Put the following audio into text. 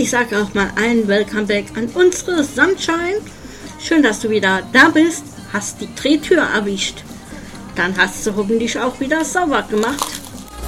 ich sage auch mal allen Welcome back an unsere Sunshine. Schön, dass du wieder da bist. Hast die Drehtür erwischt. Dann hast du hoffentlich auch wieder sauber gemacht.